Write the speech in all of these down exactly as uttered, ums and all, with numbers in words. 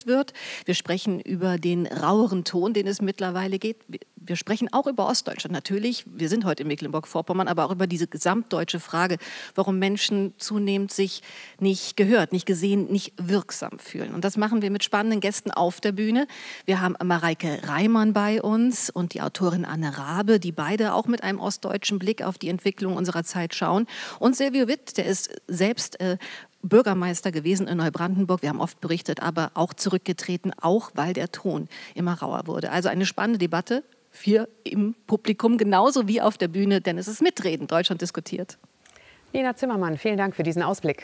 wird. Wir sprechen über den raueren Ton, den es mittlerweile geht. Wir sprechen auch über Ostdeutschland natürlich. Wir sind heute in Mecklenburg-Vorpommern, aber auch über diese gesamtdeutsche Frage, warum Menschen zunehmend sich nicht gehört, nicht gesehen, nicht wirksam fühlen. Und das machen wir mit spannenden Gästen auf der Bühne. Wir haben Mareike Reimann bei uns und die Autorin Anne Rabe, die beide auch mit einem ostdeutschen Blick auf die Entwicklung unserer Zeit schauen. Und Silvio Witt, der ist selbst äh, Bürgermeister gewesen in Neubrandenburg. Wir haben oft berichtet, aber auch zurückgetreten, auch weil der Ton immer rauer wurde. Also eine spannende Debatte, hier im Publikum genauso wie auf der Bühne, denn es ist Mitreden. Deutschland diskutiert. Nina Zimmermann, vielen Dank für diesen Ausblick.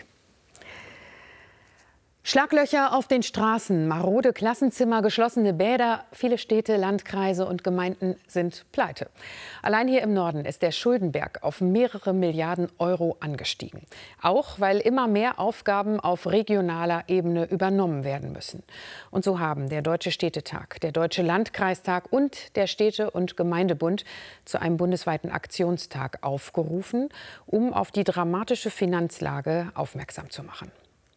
Schlaglöcher auf den Straßen, marode Klassenzimmer, geschlossene Bäder. Viele Städte, Landkreise und Gemeinden sind pleite. Allein hier im Norden ist der Schuldenberg auf mehrere Milliarden Euro angestiegen. Auch weil immer mehr Aufgaben auf regionaler Ebene übernommen werden müssen. Und so haben der Deutsche Städtetag, der Deutsche Landkreistag und der Städte- und Gemeindebund zu einem bundesweiten Aktionstag aufgerufen, um auf die dramatische Finanzlage aufmerksam zu machen.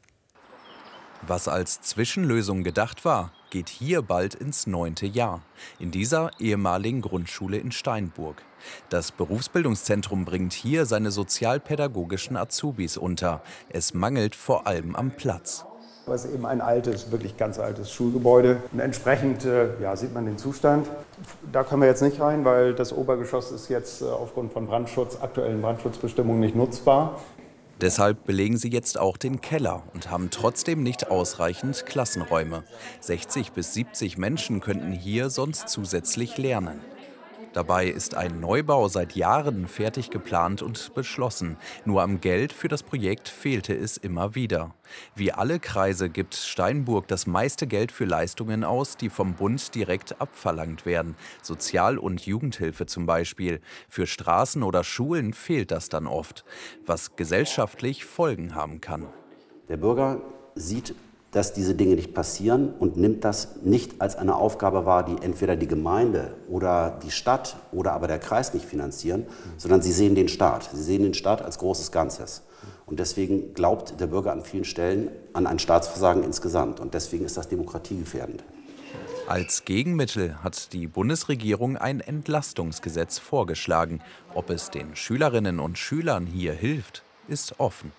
Was als Zwischenlösung gedacht war, geht hier bald ins neunte Jahr. In dieser ehemaligen Grundschule in Steinburg. Das Berufsbildungszentrum bringt hier seine sozialpädagogischen Azubis unter. Es mangelt vor allem am Platz. Es ist eben ein altes, wirklich ganz altes Schulgebäude. Und entsprechend äh, ja, sieht man den Zustand. Da können wir jetzt nicht rein, weil das Obergeschoss ist jetzt äh, aufgrund von Brandschutz, aktuellen Brandschutzbestimmungen nicht nutzbar. Deshalb belegen sie jetzt auch den Keller und haben trotzdem nicht ausreichend Klassenräume. sechzig bis siebzig Menschen könnten hier sonst zusätzlich lernen. Dabei ist ein Neubau seit Jahren fertig geplant und beschlossen. Nur am Geld für das Projekt fehlte es immer wieder. Wie alle Kreise gibt Steinburg das meiste Geld für Leistungen aus, die vom Bund direkt abverlangt werden. Sozial- und Jugendhilfe zum Beispiel. Für Straßen oder Schulen fehlt das dann oft, was gesellschaftlich Folgen haben kann. Der Bürger sieht, dass diese Dinge nicht passieren und nimmt das nicht als eine Aufgabe wahr, die entweder die Gemeinde oder die Stadt oder aber der Kreis nicht finanzieren, sondern sie sehen den Staat. Sie sehen den Staat als großes Ganzes. Und deswegen glaubt der Bürger an vielen Stellen an ein Staatsversagen insgesamt. Und deswegen ist das demokratiegefährdend. Als Gegenmittel hat die Bundesregierung ein Entlastungsgesetz vorgeschlagen. Ob es den Schülerinnen und Schülern hier hilft, ist offen.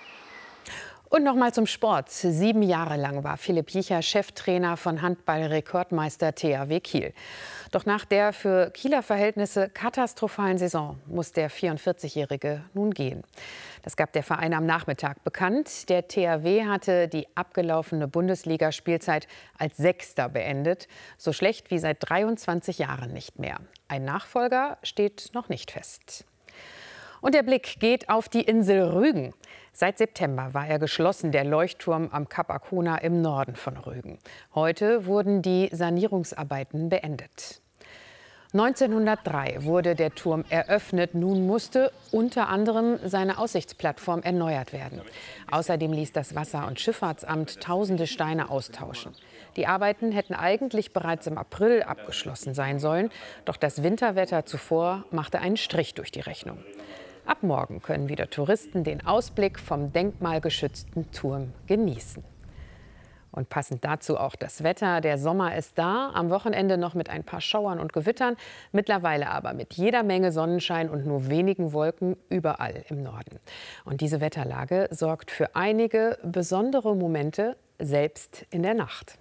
Und noch mal zum Sport. Sieben Jahre lang war Philipp Jicher Cheftrainer von Handball-Rekordmeister T H W Kiel. Doch nach der für Kieler Verhältnisse katastrophalen Saison muss der vierundvierzigjährige nun gehen. Das gab der Verein am Nachmittag bekannt. Der T H W hatte die abgelaufene Bundesligaspielzeit als Sechster beendet. So schlecht wie seit dreiundzwanzig Jahren nicht mehr. Ein Nachfolger steht noch nicht fest. Und der Blick geht auf die Insel Rügen. Seit September war er geschlossen, der Leuchtturm am Kap Arkona im Norden von Rügen. Heute wurden die Sanierungsarbeiten beendet. neunzehnhundertdrei wurde der Turm eröffnet. Nun musste unter anderem seine Aussichtsplattform erneuert werden. Außerdem ließ das Wasser- und Schifffahrtsamt tausende Steine austauschen. Die Arbeiten hätten eigentlich bereits im April abgeschlossen sein sollen. Doch das Winterwetter zuvor machte einen Strich durch die Rechnung. Ab morgen können wieder Touristen den Ausblick vom denkmalgeschützten Turm genießen. Und passend dazu auch das Wetter. Der Sommer ist da, am Wochenende noch mit ein paar Schauern und Gewittern, mittlerweile aber mit jeder Menge Sonnenschein und nur wenigen Wolken überall im Norden. Und diese Wetterlage sorgt für einige besondere Momente, selbst in der Nacht.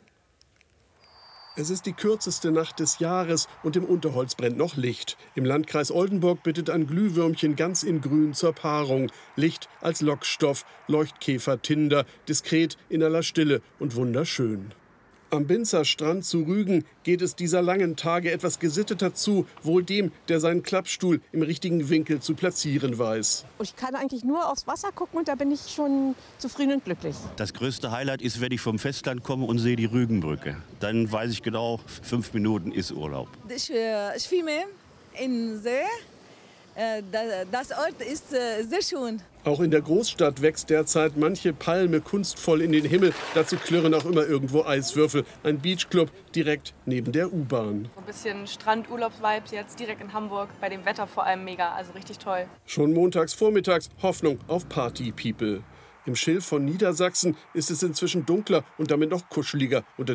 Es ist die kürzeste Nacht des Jahres und im Unterholz brennt noch Licht. Im Landkreis Oldenburg bittet ein Glühwürmchen ganz in Grün zur Paarung. Licht als Lockstoff, Leuchtkäfer, Tinder, diskret in aller Stille und wunderschön. Am Binzer Strand zu Rügen geht es dieser langen Tage etwas gesitteter zu, wohl dem, der seinen Klappstuhl im richtigen Winkel zu platzieren weiß. Ich kann eigentlich nur aufs Wasser gucken und da bin ich schon zufrieden und glücklich. Das größte Highlight ist, wenn ich vom Festland komme und sehe die Rügenbrücke. Dann weiß ich genau, fünf Minuten ist Urlaub. Ich, äh, ich schwimme in See. Äh, das Ort ist äh, sehr schön. Auch in der Großstadt wächst derzeit manche Palme kunstvoll in den Himmel. Dazu klirren auch immer irgendwo Eiswürfel. Ein Beachclub direkt neben der U-Bahn. Ein bisschen Strandurlaubsvibes jetzt direkt in Hamburg. Bei dem Wetter vor allem mega, also richtig toll. Schon montags vormittags Hoffnung auf Party-People. Im Schilf von Niedersachsen ist es inzwischen dunkler und damit noch kuscheliger unter